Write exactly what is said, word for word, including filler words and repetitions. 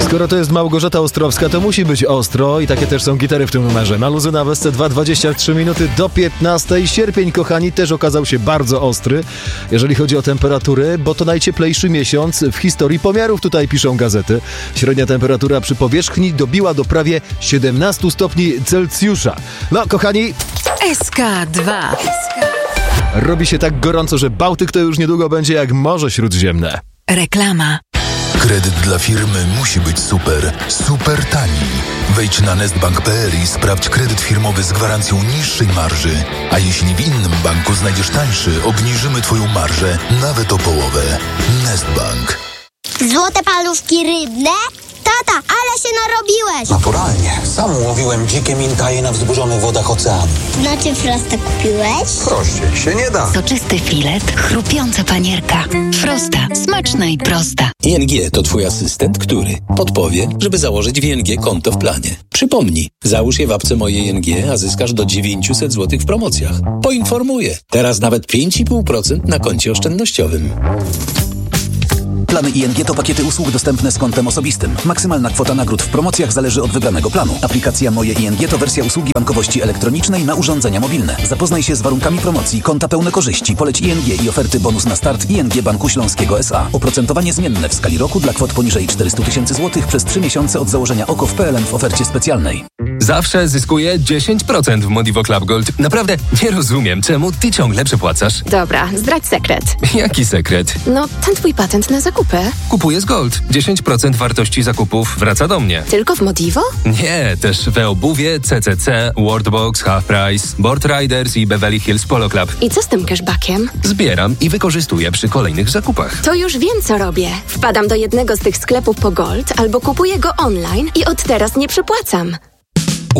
Skoro to jest Małgorzata Ostrowska, to musi być ostro i takie też są gitary w tym numerze. Maluzyna w S C dwa, dwadzieścia trzy minuty do piętnastej. Sierpień, kochani, też okazał się bardzo ostry, jeżeli chodzi o temperatury, bo to najcieplejszy miesiąc w historii pomiarów, tutaj piszą gazety. Średnia temperatura przy powierzchni dobiła do prawie siedemnaście stopni Celsjusza. No, kochani... S K dwa. Robi się tak gorąco, że Bałtyk to już niedługo będzie jak Morze Śródziemne. Reklama. Kredyt dla firmy musi być super, super tani. Wejdź na nestbank kropka p l i sprawdź kredyt firmowy z gwarancją niższej marży. A jeśli w innym banku znajdziesz tańszy, obniżymy Twoją marżę nawet o połowę. Nestbank. Złote paluszki rybne? Tata, ale się narobiłeś! Naturalnie. Sam łowiłem dzikie minkaje na wzburzonych wodach oceanu. Znaczy Frosta kupiłeś? Prościej się nie da. Soczysty filet, chrupiąca panierka. Frosta. Smaczna i prosta. I N G to Twój asystent, który podpowie, żeby założyć w I N G konto w planie. Przypomnij, załóż je w apce Moje I N G, a zyskasz do dziewięćset złotych w promocjach. Poinformuję. Teraz nawet pięć i pół procent na koncie oszczędnościowym. Plany I N G to pakiety usług dostępne z kontem osobistym. Maksymalna kwota nagród w promocjach zależy od wybranego planu. Aplikacja Moje I N G to wersja usługi bankowości elektronicznej na urządzenia mobilne. Zapoznaj się z warunkami promocji, konta pełne korzyści, poleć I N G i oferty bonus na start I N G Banku Śląskiego S A. Oprocentowanie zmienne w skali roku dla kwot poniżej czterysta tysięcy złotych przez trzy miesiące od założenia O K O w P L N w ofercie specjalnej. Zawsze zyskuję dziesięć procent w Modivo Club Gold. Naprawdę nie rozumiem, czemu ty ciągle przepłacasz. Dobra, zdradź sekret. Jaki sekret? No, ten twój patent na zakupy. Kupuję z Gold. dziesięć procent wartości zakupów wraca do mnie. Tylko w Modivo? Nie, też we obuwie, C C C, Worldbox, Half Price, Board Riders i Beverly Hills Polo Club. I co z tym cashbackiem? Zbieram i wykorzystuję przy kolejnych zakupach. To już wiem, co robię. Wpadam do jednego z tych sklepów po Gold albo kupuję go online i od teraz nie przepłacam.